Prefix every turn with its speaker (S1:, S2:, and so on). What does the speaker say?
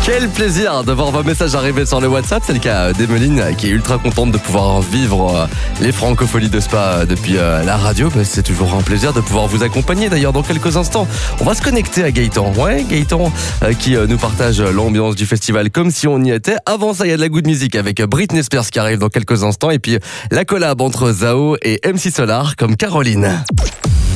S1: Quel plaisir de voir vos messages arriver sur le WhatsApp. C'est le cas d'Emeline qui est ultra contente de pouvoir vivre les francopholies de Spa depuis la radio. C'est toujours un plaisir de pouvoir vous accompagner. D'ailleurs, dans quelques instants, on va se connecter à Gaëtan. Ouais, Gaëtan qui nous partage l'ambiance du festival comme si on y était. Avant ça, il y a de la good music avec Britney Spears qui arrive dans quelques instants. Et puis la collab entre Zao et MC Solar comme Caroline.